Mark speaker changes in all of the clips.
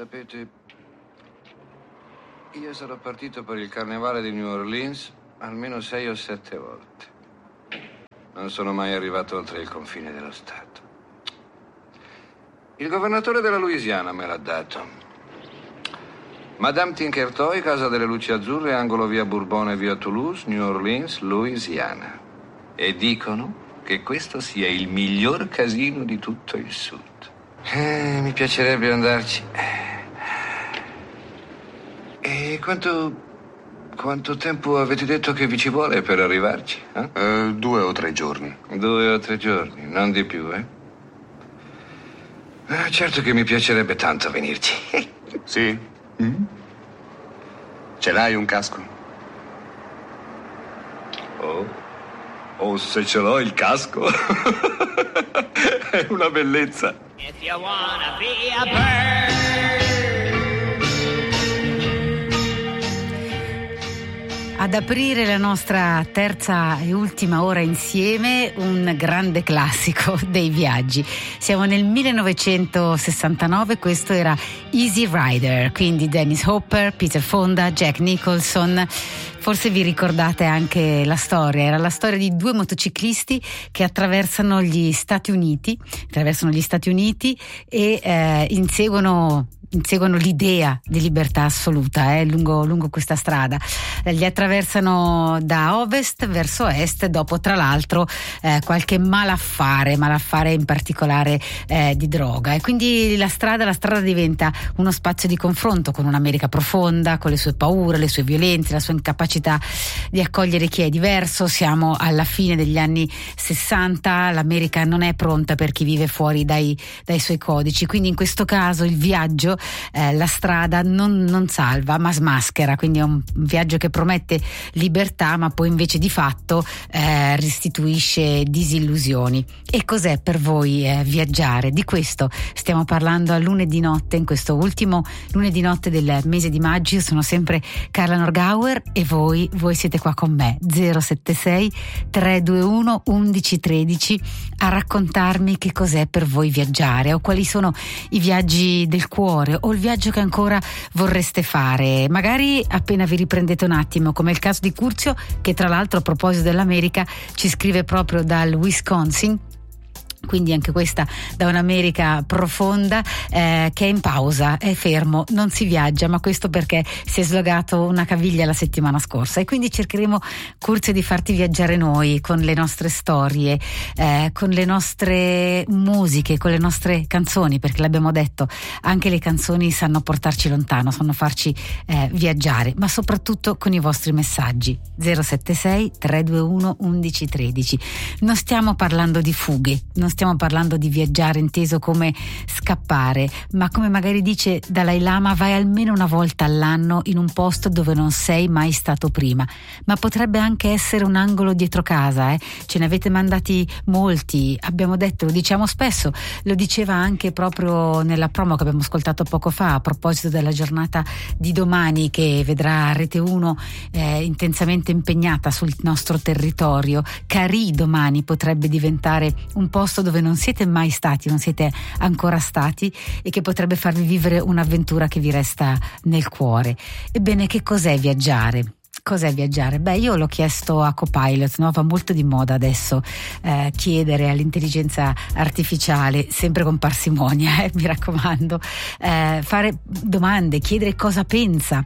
Speaker 1: Sapete, io sarò partito per il carnevale di New Orleans almeno 6 o 7 volte. Non sono mai arrivato oltre il confine dello Stato. Il governatore della Louisiana me l'ha dato. Madame Tinkertoy, Casa delle Luci Azzurre, angolo via Bourbon e via Toulouse, New Orleans, Louisiana. E dicono che questo sia il miglior casino di tutto il sud. Mi piacerebbe andarci. E quanto tempo avete detto che vi ci vuole per arrivarci?
Speaker 2: 2 o 3 giorni.
Speaker 1: 2 o 3 giorni, non di più, eh? Certo che mi piacerebbe tanto venirci.
Speaker 2: Sì? Ce l'hai un casco?
Speaker 1: Oh, se ce l'ho il casco. È una bellezza.
Speaker 3: If you wanna be a bird.
Speaker 4: Ad aprire la nostra terza e ultima ora insieme, un grande classico dei viaggi. Siamo nel 1969, questo era Easy Rider, quindi Dennis Hopper, Peter Fonda, Jack Nicholson. Forse vi ricordate anche la storia, era la storia di 2 motociclisti che attraversano gli Stati Uniti e inseguono l'idea di libertà assoluta lungo questa strada. Li attraversano da ovest verso est, dopo tra l'altro qualche malaffare in particolare di droga, e quindi la strada diventa uno spazio di confronto con un'America profonda, con le sue paure, le sue violenze, la sua incapacità di accogliere chi è diverso. Siamo alla fine degli anni 60, l'America non è pronta per chi vive fuori dai suoi codici, quindi in questo caso il viaggio, la strada non salva ma smaschera, quindi è un viaggio che promette libertà ma poi invece di fatto restituisce disillusioni. E cos'è per voi viaggiare? Di questo stiamo parlando a lunedì notte, in questo ultimo lunedì notte del mese di maggio. Io sono sempre Carla Norgauer e voi siete qua con me, 076 321 1113, a raccontarmi che cos'è per voi viaggiare, o quali sono i viaggi del cuore o il viaggio che ancora vorreste fare, magari appena vi riprendete un attimo, come il caso di Curzio, che tra l'altro a proposito dell'America ci scrive proprio dal Wisconsin. Quindi anche questa da un'America profonda, che è in pausa, è fermo, non si viaggia, ma questo perché si è slogato una caviglia la settimana scorsa, e quindi cercheremo, Curzio, di farti viaggiare noi con le nostre storie, con le nostre musiche, con le nostre canzoni, perché l'abbiamo detto, anche le canzoni sanno portarci lontano, sanno farci viaggiare, ma soprattutto con i vostri messaggi. 076 321 1113. Non stiamo parlando di fughe, non stiamo parlando di viaggiare inteso come scappare, ma come magari dice Dalai Lama, vai almeno una volta all'anno in un posto dove non sei mai stato prima. Ma potrebbe anche essere un angolo dietro casa, ce ne avete mandati molti, abbiamo detto, lo diciamo spesso, lo diceva anche proprio nella promo che abbiamo ascoltato poco fa a proposito della giornata di domani, che vedrà Rete 1 intensamente impegnata sul nostro territorio. Carì domani potrebbe diventare un posto dove non siete mai stati, non siete ancora stati, e che potrebbe farvi vivere un'avventura che vi resta nel cuore. Ebbene, che cos'è viaggiare? Cos'è viaggiare? Beh, io l'ho chiesto a Copilot, no? Va molto di moda adesso chiedere all'intelligenza artificiale, sempre con parsimonia, mi raccomando, fare domande, chiedere cosa pensa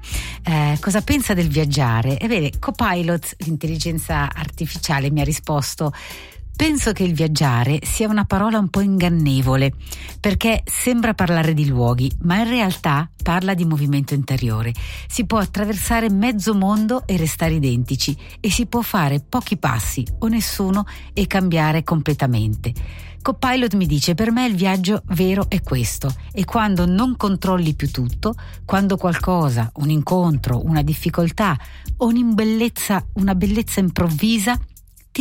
Speaker 4: del viaggiare. Ebbene, Copilot, l'intelligenza artificiale, mi ha risposto: penso che il viaggiare sia una parola un po' ingannevole, perché sembra parlare di luoghi, ma in realtà parla di movimento interiore. Si può attraversare mezzo mondo e restare identici, e si può fare pochi passi o nessuno e cambiare completamente. Copilot mi dice: per me il viaggio vero è questo, e quando non controlli più tutto, quando qualcosa, un incontro, una difficoltà o una bellezza improvvisa ti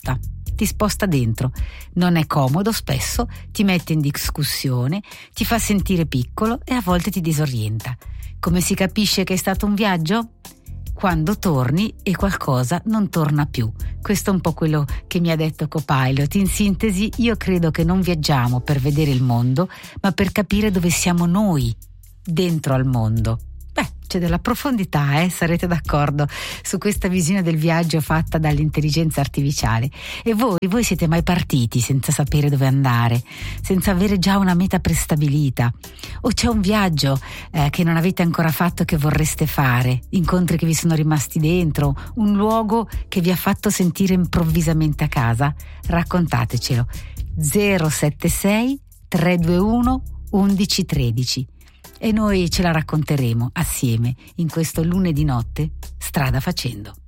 Speaker 4: sposta dentro. Non è comodo spesso, ti mette in discussione, ti fa sentire piccolo e a volte ti disorienta. Come si capisce che è stato un viaggio? Quando torni e qualcosa non torna più. Questo è un po' quello che mi ha detto Copilot. In sintesi, io credo che non viaggiamo per vedere il mondo, ma per capire dove siamo noi dentro al mondo. C'è della profondità, sarete d'accordo su questa visione del viaggio fatta dall'intelligenza artificiale. E voi siete mai partiti senza sapere dove andare, senza avere già una meta prestabilita? O c'è un viaggio che non avete ancora fatto e che vorreste fare, incontri che vi sono rimasti dentro, un luogo che vi ha fatto sentire improvvisamente a casa? Raccontatecelo. 076 321 1113 e noi ce la racconteremo assieme in questo lunedì notte strada facendo.